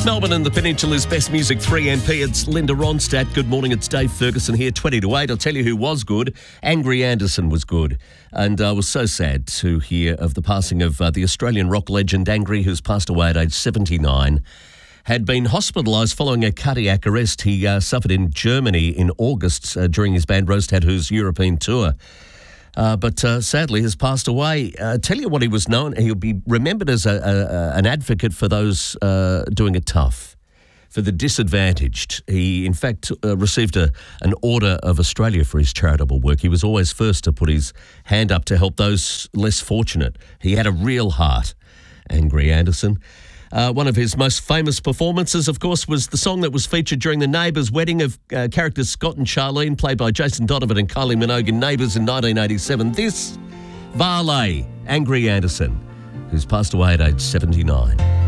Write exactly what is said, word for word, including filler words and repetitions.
Melbourne and the Peninsula's Best Music three M P. It's Linda Ronstadt. Good morning, it's Dave Ferguson here, twenty to eight. I'll tell you who was good. Angry Anderson was good. And I uh, was so sad to hear of the passing of uh, the Australian rock legend Angry, who's passed away at age seventy-nine. Had been hospitalised following a cardiac arrest he uh, suffered in Germany in August uh, during his band Rose Tattoo's European tour. Uh, but uh, sadly has passed away. Uh, tell you what he was known, he'll be remembered as a, a, an advocate for those uh, doing it tough, for the disadvantaged. He, in fact, uh, received a, an Order of Australia for his charitable work. He was always first to put his hand up to help those less fortunate. He had a real heart, Angry Anderson. Uh, one of his most famous performances, of course, was the song that was featured during the Neighbours wedding of uh, characters Scott and Charlene, played by Jason Donovan and Kylie Minogue in Neighbours in nineteen eighty-seven. This, Varley, Angry Anderson, who's passed away at age seventy-nine.